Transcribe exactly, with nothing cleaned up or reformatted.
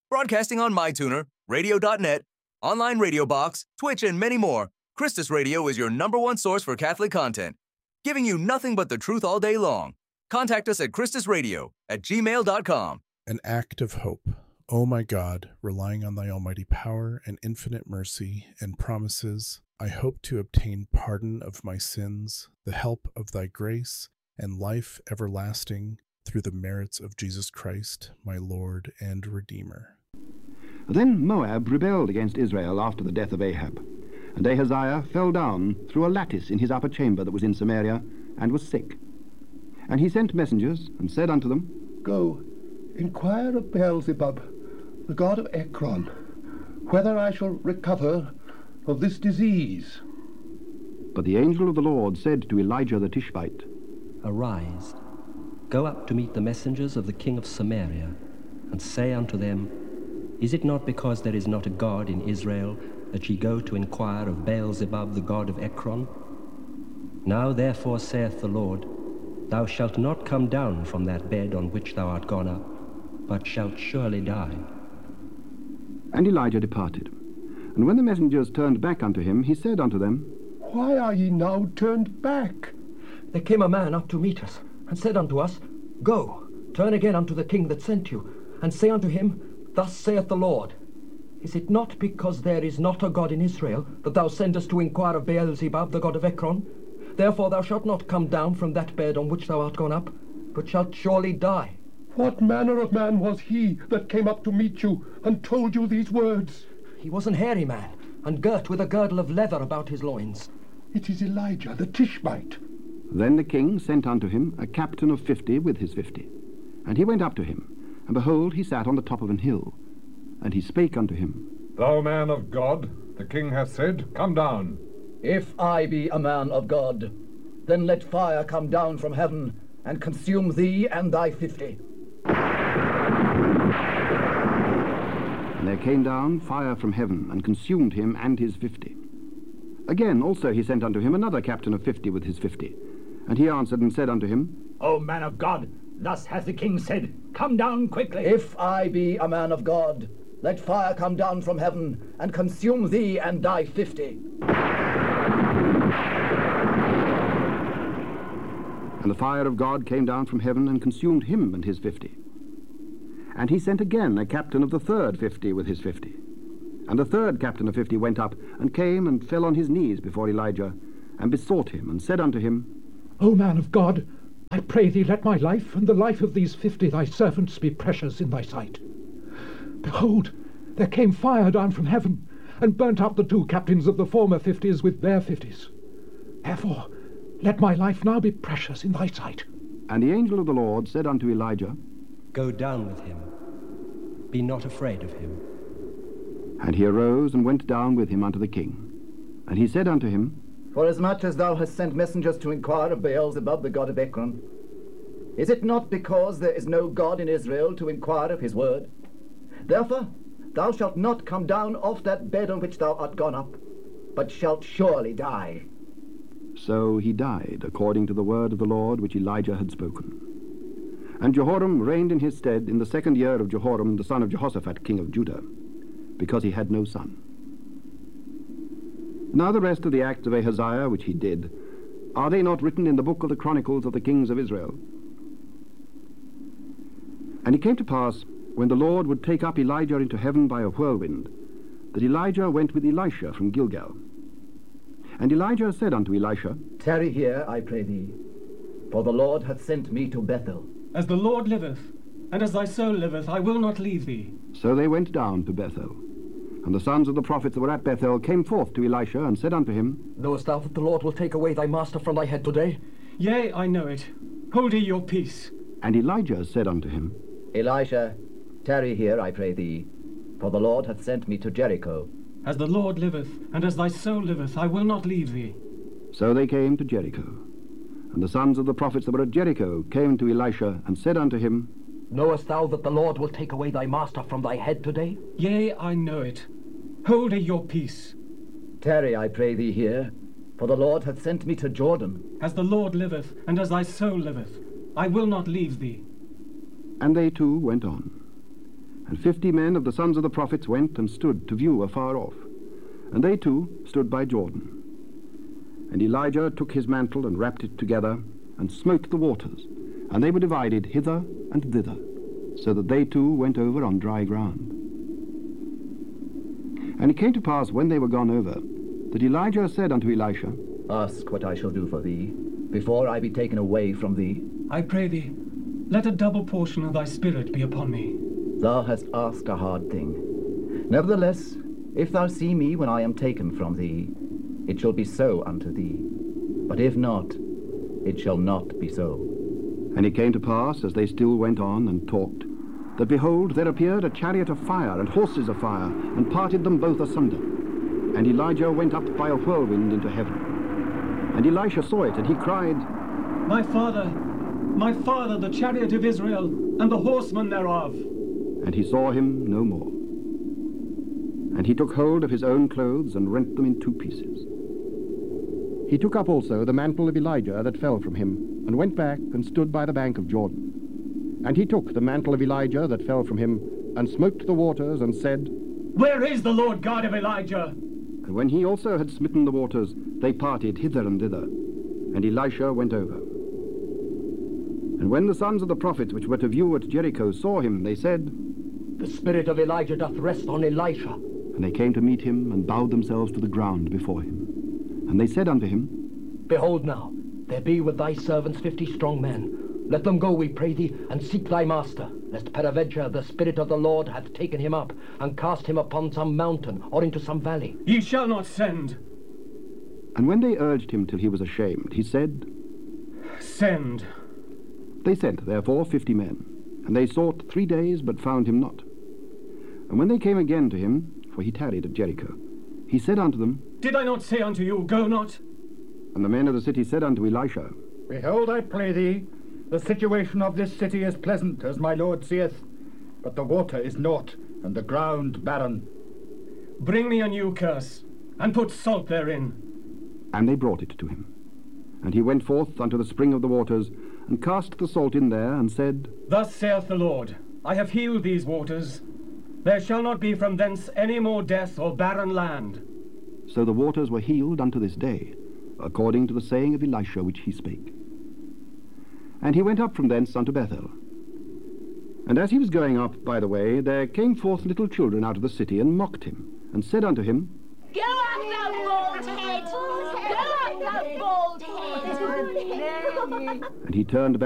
Broadcasting on MyTuner, radio dot net, online radio box, Twitch, and many more, Christus Radio is your number one source for Catholic content, giving you nothing but the truth all day long. Contact us at christus radio at gmail dot com. An act of hope. O my God, relying on thy almighty power and infinite mercy and promises, I hope to obtain pardon of my sins, the help of thy grace, and life everlasting through the merits of Jesus Christ, my Lord and Redeemer. Then Moab rebelled against Israel after the death of Ahab, and Ahaziah fell down through a lattice in his upper chamber that was in Samaria, and was sick. And he sent messengers, and said unto them, Go, inquire of Beelzebub, the god of Ekron, whether I shall recover of this disease. But the angel of the Lord said to Elijah the Tishbite, Arise, go up to meet the messengers of the king of Samaria, and say unto them, Is it not because there is not a God in Israel that ye go to inquire of Beelzebub the god of Ekron? Now therefore saith the Lord, Thou shalt not come down from that bed on which thou art gone up, but shalt surely die. And Elijah departed. And when the messengers turned back unto him, he said unto them, Why are ye now turned back? There came a man up to meet us, and said unto us, Go, turn again unto the king that sent you, and say unto him, Thus saith the Lord, Is it not because there is not a God in Israel, that thou sendest to inquire of Beelzebub, the god of Ekron? Therefore thou shalt not come down from that bed on which thou art gone up, but shalt surely die. What manner of man was he that came up to meet you, and told you these words? He was an hairy man, and girt with a girdle of leather about his loins. It is Elijah the Tishbite. Then the king sent unto him a captain of fifty with his fifty. And he went up to him, and behold, he sat on the top of an hill. And he spake unto him, Thou man of God, the king hath said, Come down. If I be a man of God, then let fire come down from heaven, and consume thee and thy fifty. And there came down fire from heaven, and consumed him and his fifty. Again also he sent unto him another captain of fifty with his fifty. And he answered and said unto him, O man of God, thus hath the king said, Come down quickly. If I be a man of God, let fire come down from heaven, and consume thee and thy fifty. And the fire of God came down from heaven, and consumed him and his fifty. And he sent again a captain of the third fifty with his fifty. And the third captain of fifty went up, and came and fell on his knees before Elijah, and besought him, and said unto him, O man of God, I pray thee, let my life and the life of these fifty thy servants be precious in thy sight. Behold, there came fire down from heaven, and burnt up the two captains of the former fifties with their fifties. Therefore, let my life now be precious in thy sight. And the angel of the Lord said unto Elijah, Go down with him. Be not afraid of him. And he arose and went down with him unto the king. And he said unto him, Forasmuch as thou hast sent messengers to inquire of Beelzebub, the god of Ekron, is it not because there is no God in Israel to inquire of his word? Therefore thou shalt not come down off that bed on which thou art gone up, but shalt surely die. So he died, according to the word of the Lord which Elijah had spoken. And Jehoram reigned in his stead in the second year of Jehoram the son of Jehoshaphat, king of Judah, because he had no son. Now the rest of the acts of Ahaziah which he did, are they not written in the book of the Chronicles of the kings of Israel? And it came to pass, when the Lord would take up Elijah into heaven by a whirlwind, that Elijah went with Elisha from Gilgal. And Elijah said unto Elisha, Tarry here, I pray thee, for the Lord hath sent me to Bethel. As the Lord liveth, and as thy soul liveth, I will not leave thee. So they went down to Bethel. And the sons of the prophets that were at Bethel came forth to Elisha, and said unto him, Knowest thou that the Lord will take away thy master from thy head today? Yea, I know it. Hold ye your peace. And Elijah said unto him, Elisha, tarry here, I pray thee, for the Lord hath sent me to Jericho. As the Lord liveth, and as thy soul liveth, I will not leave thee. So they came to Jericho. And the sons of the prophets that were at Jericho came to Elisha, and said unto him, Knowest thou that the Lord will take away thy master from thy head today? Yea, I know it. Hold ye your peace. Tarry, I pray thee here, for the Lord hath sent me to Jordan. As the Lord liveth, and as thy soul liveth, I will not leave thee. And they two went on. And fifty men of the sons of the prophets went and stood to view afar off, and they too stood by Jordan. And Elijah took his mantle and wrapped it together, and smote the waters, and they were divided hither and thither, so that they too went over on dry ground. And it came to pass, when they were gone over, that Elijah said unto Elisha, Ask what I shall do for thee, before I be taken away from thee. I pray thee, let a double portion of thy spirit be upon me. Thou hast asked a hard thing. Nevertheless, if thou see me when I am taken from thee, it shall be so unto thee. But if not, it shall not be so. And it came to pass, as they still went on and talked, that behold, there appeared a chariot of fire and horses of fire, and parted them both asunder. And Elijah went up by a whirlwind into heaven. And Elisha saw it, and he cried, My father, my father, the chariot of Israel, and the horsemen thereof. And he saw him no more. And he took hold of his own clothes, and rent them in two pieces. He took up also the mantle of Elijah that fell from him, and went back and stood by the bank of Jordan. And he took the mantle of Elijah that fell from him, and smote the waters, and said, Where is the Lord God of Elijah? And when he also had smitten the waters, they parted hither and thither, and Elisha went over. And when the sons of the prophets which were to view at Jericho saw him, they said, The spirit of Elijah doth rest on Elisha. And they came to meet him, and bowed themselves to the ground before him. And they said unto him, Behold now, there be with thy servants fifty strong men. Let them go, we pray thee, and seek thy master, lest peradventure the Spirit of the Lord hath taken him up, and cast him upon some mountain, or into some valley. Ye shall not send. And when they urged him till he was ashamed, he said, Send. They sent, therefore, fifty men, and they sought three days, but found him not. And when they came again to him, for he tarried at Jericho, he said unto them, Did I not say unto you, Go not? And the men of the city said unto Elisha, Behold, I pray thee, the situation of this city is pleasant, as my lord seeth, but the water is naught, and the ground barren. Bring me a new curse, and put salt therein. And they brought it to him. And he went forth unto the spring of the waters, and cast the salt in there, and said, Thus saith the Lord, I have healed these waters. There shall not be from thence any more death or barren land. So the waters were healed unto this day, according to the saying of Elisha which he spake. And he went up from thence unto Bethel. And as he was going up by the way, there came forth little children out of the city, and mocked him, and said unto him, Go up, thou bald head! Go up, thou bald head! And he turned